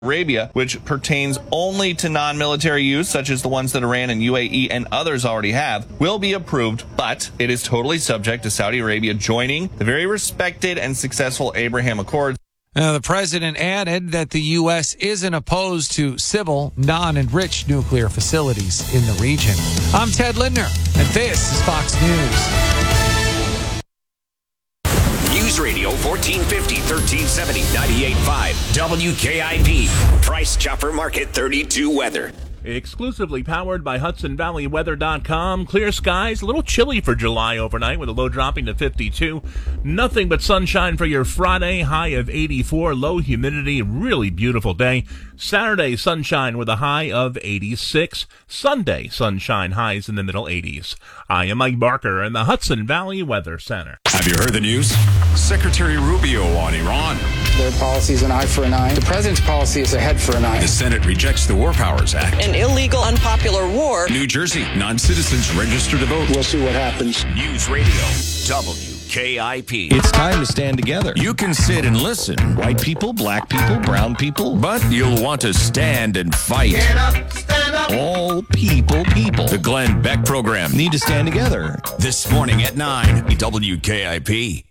Arabia, which pertains only to non-military use, such as the ones that Iran and UAE and others already have, will be approved, but it is totally subject to Saudi Arabia joining the very respected and successful Abraham Accords. The president added that the U.S. isn't opposed to civil, non-enriched nuclear facilities in the region. I'm Ted Lindner, and this is Fox News. News Radio 1450, 1370, 98.5, WKIP. Price Chopper Market 32 weather. Exclusively powered by HudsonValleyWeather.com. Clear skies, a little chilly for July overnight with a low dropping to 52. Nothing but sunshine for your Friday, high of 84. Low humidity, really beautiful day. Saturday, sunshine with a high of 86. Sunday, sunshine, highs in the middle 80s. I am Mike Barker in the Hudson Valley Weather Center. Have you heard the news? Secretary Rubio on Iran. Their policy is an eye for an eye. The president's policy is a head for an eye. The Senate rejects the War Powers Act. An illegal, unpopular war. New Jersey, non-citizens register to vote. We'll see what happens. News Radio, WKIP. It's time to stand together. You can sit and listen. White people, black people, brown people. But you'll want to stand and fight. Get up, stand up. All people. The Glenn Beck Program. Need to stand together. This morning at 9, WKIP.